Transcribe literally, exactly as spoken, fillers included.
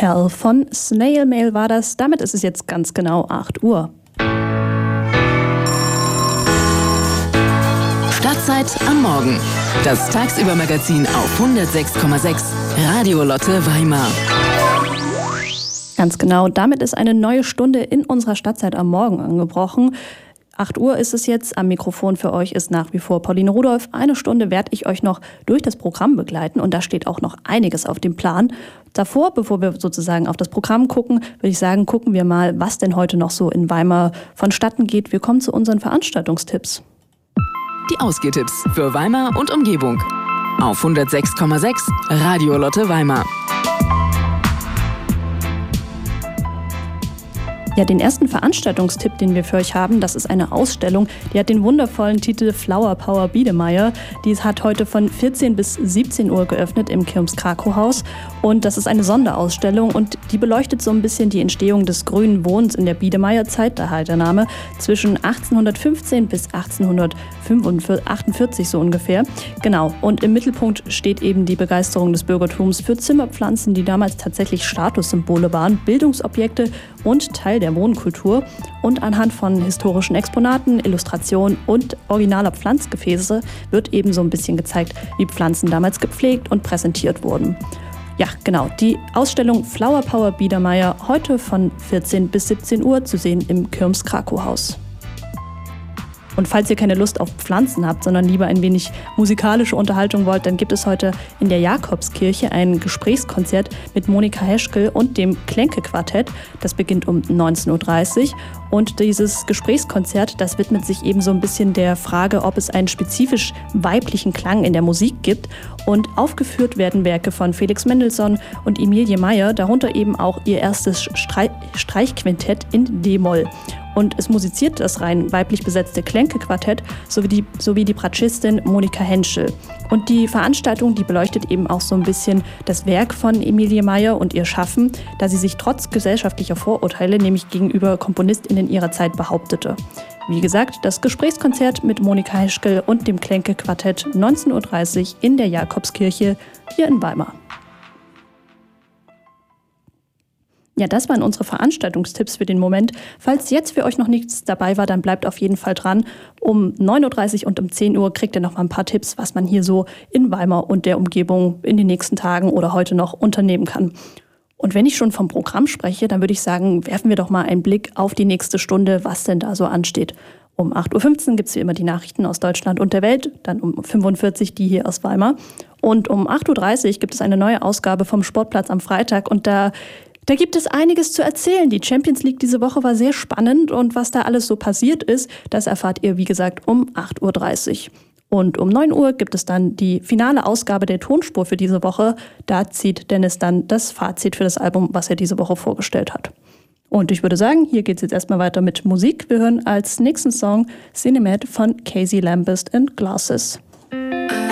Hell von Snail Mail war das. Damit ist es jetzt ganz genau acht Uhr. Stadtzeit am Morgen. Das Tagsüber-Magazin auf hundertsechs Komma sechs Radio Lotte Weimar. Ganz genau, damit ist eine neue Stunde in unserer Stadtzeit am Morgen angebrochen. acht Uhr ist es jetzt, am Mikrofon für euch ist nach wie vor Pauline Rudolph. Eine Stunde werde ich euch noch durch das Programm begleiten und da steht auch noch einiges auf dem Plan. Davor, bevor wir sozusagen auf das Programm gucken, würde ich sagen, gucken wir mal, was denn heute noch so in Weimar vonstatten geht. Wir kommen zu unseren Veranstaltungstipps. Die Ausgehtipps für Weimar und Umgebung. Auf hundertsechs Komma sechs Radio Lotte Weimar. Ja, den ersten Veranstaltungstipp, den wir für euch haben, das ist eine Ausstellung, die hat den wundervollen Titel Flower Power Biedermeier. Die hat heute von vierzehn bis siebzehn Uhr geöffnet im Kirmes-Krakow-Haus und das ist eine Sonderausstellung und die beleuchtet so ein bisschen die Entstehung des grünen Wohnens in der Biedermeierzeit, daher der Name, zwischen achtzehnhundertfünfzehn bis achtzehnhundertachtundvierzig so ungefähr. Genau, und im Mittelpunkt steht eben die Begeisterung des Bürgertums für Zimmerpflanzen, die damals tatsächlich Statussymbole waren, Bildungsobjekte und Teil der Wohnkultur. Und anhand von historischen Exponaten, Illustrationen und originaler Pflanzgefäße wird eben so ein bisschen gezeigt, wie Pflanzen damals gepflegt und präsentiert wurden. Ja, genau, die Ausstellung Flower Power Biedermeier heute von vierzehn bis siebzehn Uhr zu sehen im Kirmes-Krakow-Haus. Und falls ihr keine Lust auf Pflanzen habt, sondern lieber ein wenig musikalische Unterhaltung wollt, dann gibt es heute in der Jakobskirche ein Gesprächskonzert mit Monika Heschkel und dem Klenke-Quartett. Das beginnt um neunzehn Uhr dreißig. Und dieses Gesprächskonzert, das widmet sich eben so ein bisschen der Frage, ob es einen spezifisch weiblichen Klang in der Musik gibt. Und aufgeführt werden Werke von Felix Mendelssohn und Emilie Meyer, darunter eben auch ihr erstes Streich- Streichquintett in D-Moll. Und es musiziert das rein weiblich besetzte Klenke-Quartett sowie die, sowie die Bratschistin Monika Henschel. Und die Veranstaltung, die beleuchtet eben auch so ein bisschen das Werk von Emilie Meyer und ihr Schaffen, da sie sich trotz gesellschaftlicher Vorurteile nämlich gegenüber KomponistInnen ihrer Zeit behauptete. Wie gesagt, das Gesprächskonzert mit Monika Heschkel und dem Klenke-Quartett neunzehn Uhr dreißig in der Jakobskirche hier in Weimar. Ja, das waren unsere Veranstaltungstipps für den Moment. Falls jetzt für euch noch nichts dabei war, dann bleibt auf jeden Fall dran. Um neun Uhr dreißig und um zehn Uhr kriegt ihr noch mal ein paar Tipps, was man hier so in Weimar und der Umgebung in den nächsten Tagen oder heute noch unternehmen kann. Und wenn ich schon vom Programm spreche, dann würde ich sagen, werfen wir doch mal einen Blick auf die nächste Stunde, was denn da so ansteht. Um acht Uhr fünfzehn gibt es wie immer die Nachrichten aus Deutschland und der Welt, dann um fünfundvierzig die hier aus Weimar. Und um acht Uhr dreißig gibt es eine neue Ausgabe vom Sportplatz am Freitag und da Da gibt es einiges zu erzählen. Die Champions League diese Woche war sehr spannend und was da alles so passiert ist, das erfahrt ihr, wie gesagt, um acht Uhr dreißig. Und um neun Uhr gibt es dann die finale Ausgabe der Tonspur für diese Woche. Da zieht Dennis dann das Fazit für das Album, was er diese Woche vorgestellt hat. Und ich würde sagen, hier geht es jetzt erstmal weiter mit Musik. Wir hören als nächsten Song Cinemat von Casey Lambist and Glasses.